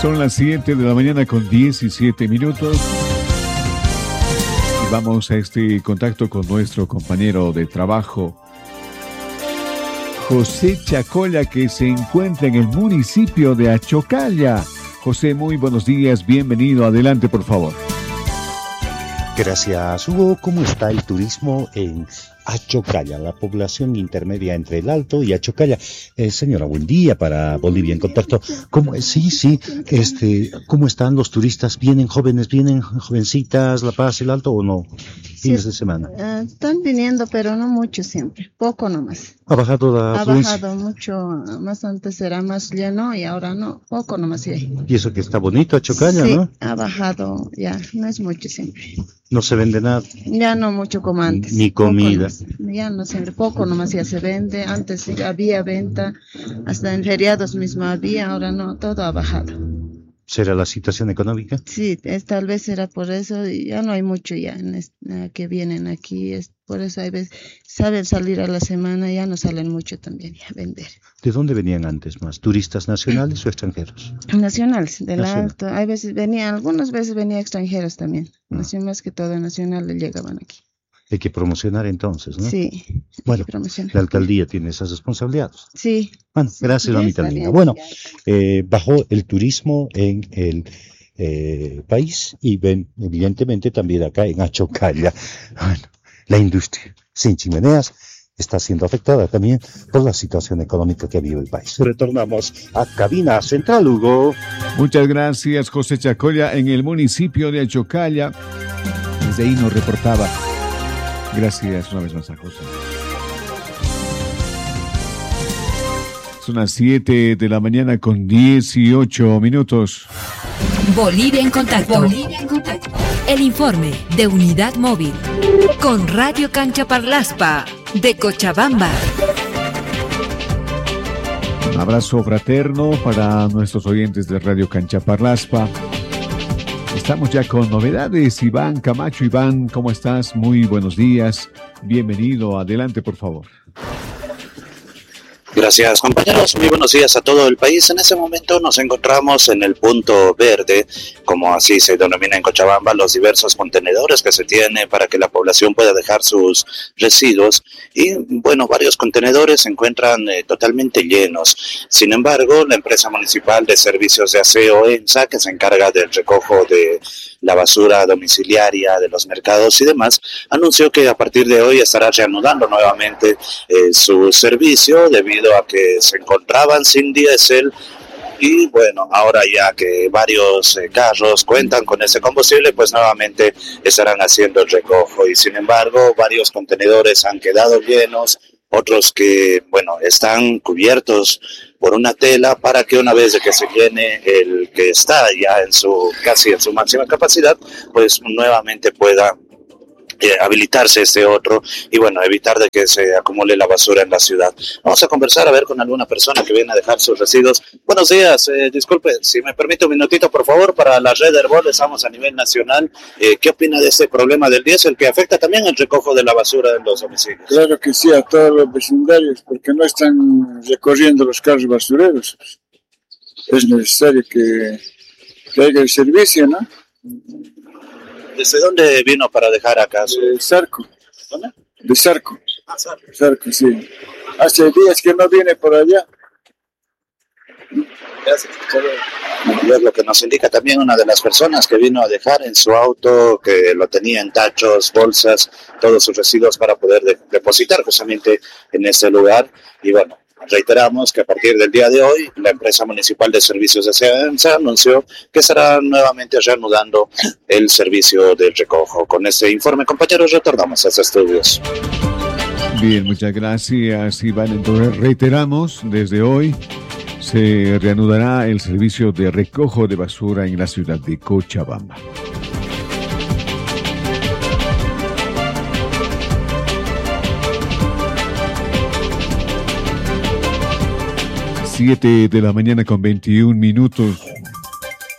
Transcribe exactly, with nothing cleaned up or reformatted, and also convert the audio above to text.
Son las siete de la mañana con diecisiete minutos. Y vamos a este contacto con nuestro compañero de trabajo, José Chacolla, que se encuentra en el municipio de Achocalla. José, muy buenos días, bienvenido. Adelante, por favor. Gracias, Hugo. ¿Cómo está el turismo en Achocalla, la población intermedia entre el Alto y Achocalla? Eh, señora, buen día para Bolivia en Contacto. ¿Cómo, sí, sí, este, ¿cómo están los turistas? ¿Vienen jóvenes, vienen jovencitas, La Paz, el Alto o no? Fines sí, de semana. Uh, están viniendo, pero no mucho siempre, poco nomás. ¿Ha bajado la Ha afluencia? bajado mucho, más antes era más lleno y ahora no, poco nomás sí hay. Y eso que está bonito Achocalla, sí, ¿no? ha bajado, ya, no es mucho siempre. No se vende nada. Ya no mucho como antes. Ni comida. Ya no siempre, poco nomás ya se vende. Antes había venta, hasta en feriados mismo había, ahora no, todo ha bajado. ¿Será la situación económica? Sí, es, tal vez será por eso, y ya no hay mucho ya en este, que vienen aquí, es por eso hay veces, saben salir a la semana, ya no salen mucho también ya a vender. ¿De dónde venían antes más? ¿Turistas nacionales o extranjeros? Nacionales, del Nacional. Alto, hay veces venían, algunas veces venían extranjeros también, ah. Así más que todo nacionales llegaban aquí. Hay que promocionar entonces, ¿no? Sí. Bueno, la alcaldía tiene esas responsabilidades. Sí. Bueno, gracias, mamita linda. Bueno, eh, bajó el turismo en el eh, país y ven, evidentemente también acá en Achocalla. Bueno, la industria sin chimeneas está siendo afectada también por la situación económica que vive el país. Retornamos a Cabina Central, Hugo. Muchas gracias, José Chacolla, en el municipio de Achocalla. Desde ahí nos reportaba. Gracias una vez más a José. Son las siete de la mañana con dieciocho minutos. Bolivia en contacto. Bolivia en contacto. El informe de Unidad Móvil con Radio Cancha Parlaspa de Cochabamba. Un abrazo fraterno para nuestros oyentes de Radio Cancha Parlaspa. Estamos ya con novedades. Iván Camacho. Iván, ¿cómo estás? Muy buenos días. Bienvenido. Adelante, por favor. Gracias, compañeros. Muy buenos días a todo el país. En este momento nos encontramos en el punto verde, como así se denomina en Cochabamba, los diversos contenedores que se tiene para que la población pueda dejar sus residuos. Y, bueno, varios contenedores se encuentran eh, totalmente llenos. Sin embargo, la empresa municipal de servicios de aseo, EMSA, que se encarga del recojo de la basura domiciliaria de los mercados y demás, anunció que a partir de hoy estará reanudando nuevamente eh, su servicio debido a que se encontraban sin diésel y bueno, ahora ya que varios eh, carros cuentan con ese combustible, pues nuevamente estarán haciendo el recojo y sin embargo varios contenedores han quedado llenos, otros que bueno están cubiertos por una tela para que una vez de que se llene el que está ya en su casi en su máxima capacidad, pues nuevamente pueda Eh, habilitarse este otro y bueno, evitar de que se acumule la basura en la ciudad. Vamos a conversar a ver con alguna persona que viene a dejar sus residuos. Buenos días, eh, disculpe, si me permite un minutito por favor para la red Herbol, estamos a nivel nacional. Eh, ¿Qué opina de este problema del diésel que afecta también el recojo de la basura en los domicilios? Claro que sí, a todos los vecindarios, porque no están recorriendo los carros basureros. Es necesario que, que haya el servicio, ¿no? ¿Desde dónde vino para dejar acá? De Zarco. ¿Dónde? De Zarco. Ah, Zarco. Zarco, sí. Hace días que no viene por allá. Gracias. Es lo que nos indica también una de las personas que vino a dejar en su auto, que lo tenía en tachos, bolsas, todos sus residuos para poder de- depositar justamente en este lugar. Y bueno, reiteramos que a partir del día de hoy la empresa municipal de servicios de SEMSA anunció que estará nuevamente reanudando el servicio del recojo. Con este informe, compañeros, retornamos a los estudios. Bien, muchas gracias, Iván. Entonces reiteramos, desde hoy se reanudará el servicio de recojo de basura en la ciudad de Cochabamba. Siete de la mañana con veintiún minutos.